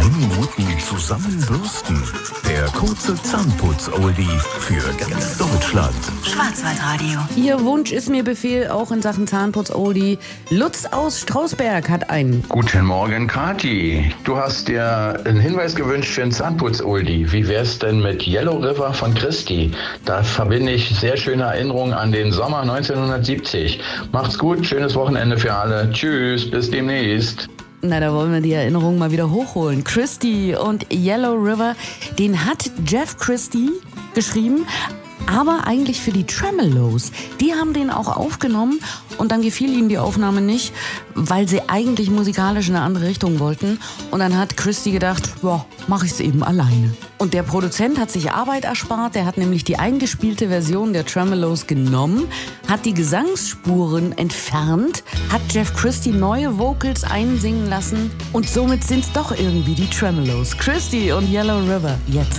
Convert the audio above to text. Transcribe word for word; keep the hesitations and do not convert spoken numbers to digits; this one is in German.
Unmuten zusammenbürsten. Der kurze Zahnputz-Oldie für ganz Deutschland. Schwarzwaldradio. Ihr Wunsch ist mir Befehl, auch in Sachen Zahnputz-Oldie. Lutz aus Strausberg hat einen. Guten Morgen, Kati. Du hast dir einen Hinweis gewünscht für einen Zahnputz-Oldie. Wie wär's denn mit Yellow River von Christi? Da verbinde ich sehr schöne Erinnerungen an den Sommer neunzehnhundertsiebzig. Macht's gut, schönes Wochenende für alle. Tschüss, bis demnächst. Na, da wollen wir die Erinnerung mal wieder hochholen. Christy und Yellow River, den hat Jeff Christy geschrieben, aber eigentlich für die Tremeloes. Die haben den auch aufgenommen und dann gefiel ihnen die Aufnahme nicht, weil sie eigentlich musikalisch in eine andere Richtung wollten. Und dann hat Christy gedacht, ja, mach ich's eben alleine. Und der Produzent hat sich Arbeit erspart, der hat nämlich die eingespielte Version der Tremeloes genommen, hat die Gesangsspuren entfernt, hat Jeff Christy neue Vocals einsingen lassen und somit sind's doch irgendwie die Tremeloes. Christy und Yellow River, jetzt